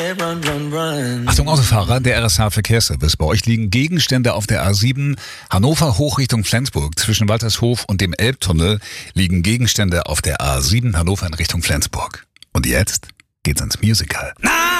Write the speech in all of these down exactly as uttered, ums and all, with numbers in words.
Achtung Autofahrer, der R S H-Verkehrsservice. Bei euch liegen Gegenstände auf der A sieben, Hannover hoch Richtung Flensburg. Zwischen Waltershof und dem Elbtunnel liegen Gegenstände auf der A sieben, Hannover in Richtung Flensburg. Und jetzt geht's ins Musical.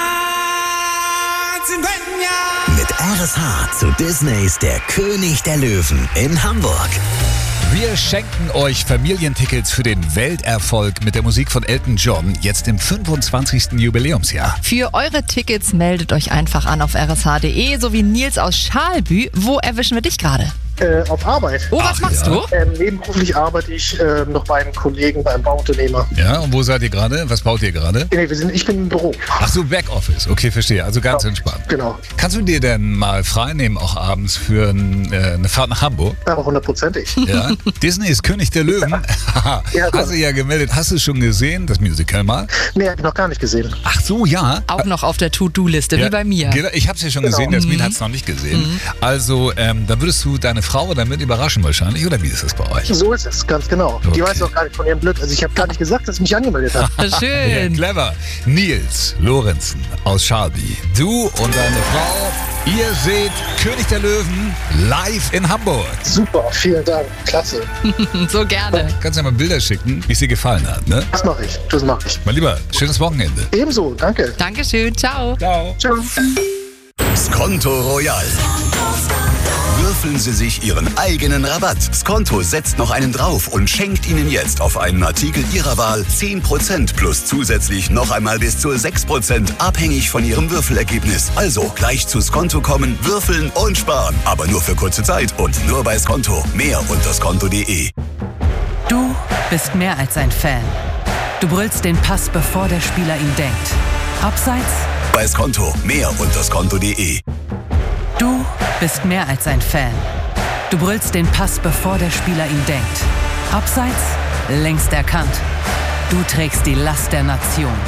Mit R S H zu Disneys Der König der Löwen in Hamburg. Wir schenken euch Familientickets für den Welterfolg mit der Musik von Elton John, jetzt im fünfundzwanzigsten Jubiläumsjahr. Für eure Tickets meldet euch einfach an auf r s h punkt d e, so wie Nils aus Schalbü. Wo erwischen wir dich gerade? Äh, auf Arbeit. Oh, was Ach, machst ja. du? Ähm, nebenberuflich arbeite ich äh, noch bei einem Kollegen, beim Bauunternehmer. Ja, und wo seid ihr gerade? Was baut ihr gerade? Nee, wir sind, ich bin im Büro. Ach so, Backoffice. Okay, verstehe. Also ganz Ja, entspannt. Genau. Kannst du dir denn mal frei nehmen, auch abends für ein, äh, eine Fahrt nach Hamburg? Aber hundertprozentig. Ja. Disney ist König der Löwen. Ja, Hast du ja gemeldet. Hast du schon gesehen, das Musical mal? Nee, hab ich noch gar nicht gesehen. Ach so, ja. Auch noch auf der To-Do-Liste, Ja, wie bei mir. genau. Ich habe es ja schon Genau. gesehen, Jasmin hat es noch nicht gesehen. Also, ähm, da würdest du deine Frau damit überraschen wahrscheinlich, oder wie ist das bei euch? So ist es, ganz genau. Okay. Die weiß auch gar nicht von ihrem Glück. Also ich habe gar nicht gesagt, dass ich mich angemeldet habe. Ja, Schön. clever. Nils Lorenzen aus Schalby. Du und deine Frau, ihr seht König der Löwen live in Hamburg. Super, vielen Dank. Klasse. So gerne. Kannst du ja mal Bilder schicken, wie es dir gefallen hat, ne? Das mache ich. Das mache ich. Mein Lieber, schönes Wochenende. Ebenso, danke. Dankeschön, ciao. Ciao. Ciao. Skonto Royal. Würfeln Sie sich Ihren eigenen Rabatt. Skonto setzt noch einen drauf und schenkt Ihnen jetzt auf einen Artikel Ihrer Wahl zehn Prozent plus zusätzlich noch einmal bis zu sechs Prozent, abhängig von Ihrem Würfelergebnis. Also gleich zu Skonto kommen, würfeln und sparen. Aber nur für kurze Zeit und nur bei Skonto. Mehr unter skonto punkt d e. Du bist mehr als ein Fan. Du brüllst den Pass, bevor der Spieler ihn denkt. Abseits? Bei Skonto. Mehr unter skonto punkt d e. Du bist mehr als ein Fan. Du brüllst den Pass, bevor der Spieler ihn denkt. Abseits? Längst erkannt. Du trägst die Last der Nation.